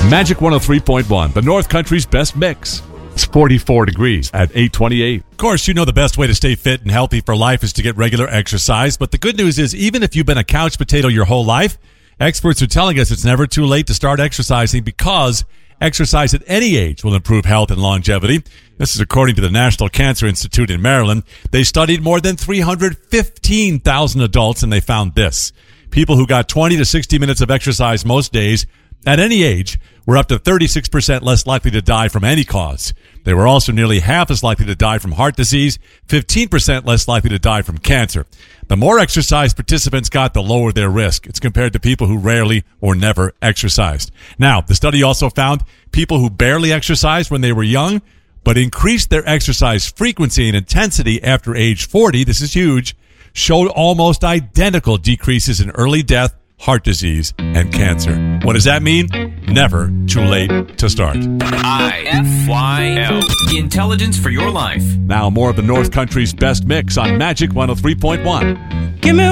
Magic 103.1, the North Country's best mix. It's 44 degrees at 8:28. Of course, you know the best way to stay fit and healthy for life is to get regular exercise. But the good news is, even if you've been a couch potato your whole life, experts are telling us it's never too late to start exercising, because exercise at any age will improve health and longevity. This is according to the National Cancer Institute in Maryland. They studied more than 315,000 adults, and they found this. People who got 20 to 60 minutes of exercise most days at any age were up to 36% less likely to die from any cause. They were also nearly half as likely to die from heart disease, 15% less likely to die from cancer. The more exercise participants got, the lower their risk. It's compared to people who rarely or never exercised. Now, the study also found people who barely exercised when they were young, but increased their exercise frequency and intensity after age 40, this is huge, showed almost identical decreases in early death, heart disease, and cancer. What does that mean? Never too late to start. IFYL. Intelligence for your life. Now more of the North Country's best mix on Magic 103.1. Give me